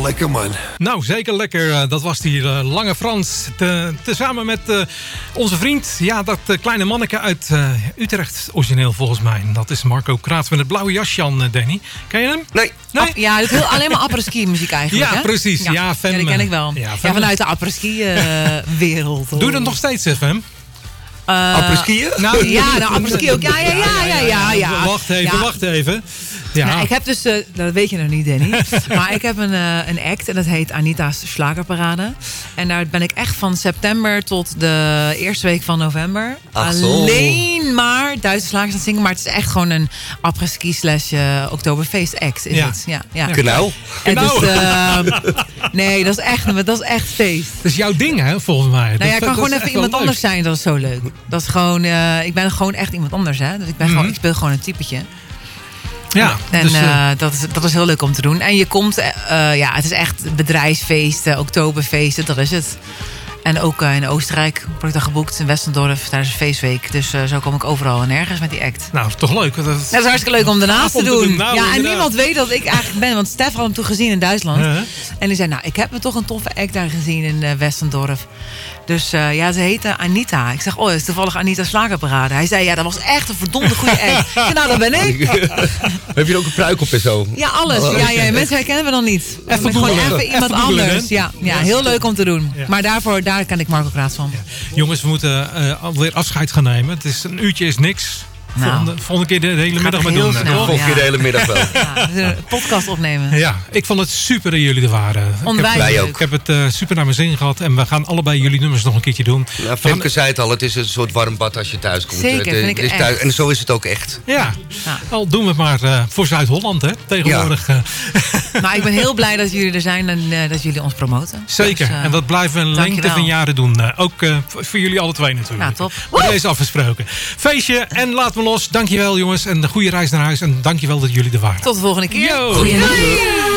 lekker, man. Nou, zeker lekker. Dat was die Lange Frans. Tezamen met onze vriend. Ja, dat kleine manneke uit Utrecht origineel volgens mij. Dat is Marco Kraats met het blauwe jasje aan, Danny. Ken je hem? Nee. Ja, het is alleen maar apres-ski muziek eigenlijk. Ja, hè? precies. Ja, Fem, die ken ik wel. Ja, vanuit de apres-ski wereld. Doe je dat nog steeds, Fem? Apres-skiën? Nou, ja, nou, apres-ski ook. Ja. Wacht even. Ja. Nou, ik heb dus, dat weet je nog niet, Danny. Maar ik heb een act en dat heet Anita's Slagerparade. En daar ben ik echt van september tot de eerste week van november. Alleen maar Duitse slagers aan het zingen. Maar het is echt gewoon een apres-ski / Oktoberfeest act. Is het? Ja. Knauw. Nee, dat is echt feest. Dat is jouw ding, hè, volgens mij. Nou ja, ik kan gewoon even iemand anders zijn. Dat is zo leuk. Dat is gewoon, ik ben gewoon echt iemand anders, hè. Dus ik speel gewoon een typetje. Ja, en dat is heel leuk om te doen. En je komt, het is echt bedrijfsfeesten, oktoberfeesten, dat is het. En ook in Oostenrijk word ik dan geboekt, in Westendorf, tijdens een feestweek. Dus zo kom ik overal en nergens met die act. Nou, toch leuk. Dat is hartstikke leuk om daarnaast te doen. Nou, en niemand weet dat ik eigenlijk ben. Want Stef had hem toen gezien in Duitsland. En die zei, nou, ik heb me toch een toffe act daar gezien in Westendorf. Dus ze heette Anita. Ik zeg, dat is toevallig Anita's Slagerparade. Hij zei, ja, dat was echt een verdomde goede act. Ja, nou, dat ben ik. Heb je er ook een pruik op en zo? Ja, alles. Ja, mensen herkennen me dan niet. Even iemand anders. Ja, heel leuk om te doen. Ja. Maar daar ken ik Marco Kraats van. Ja. Jongens, we moeten alweer afscheid gaan nemen. Het is een uurtje is niks. Volgende keer de hele middag maar doen. Volgende keer de hele middag wel. Een podcast opnemen. Ja, ik vond het super dat jullie er waren. Wij ook. Ik heb het super naar mijn zin gehad. En we gaan allebei jullie nummers nog een keertje doen. Nou, Femke zei het al, het is een soort warm bad als je thuis komt. Zeker, vind ik het echt. En zo is het ook echt. Ja, al doen we het maar voor Zuid-Holland, hè, tegenwoordig. Ja. Maar ik ben heel blij dat jullie er zijn en dat jullie ons promoten. Zeker, en dat blijven we een lengte van jaren doen. Ook voor jullie alle twee natuurlijk. Nou, top. Bij deze afgesproken. Feestje en laat me los. Dankjewel jongens en een goede reis naar huis. En dankjewel dat jullie er waren. Tot de volgende keer. Yo.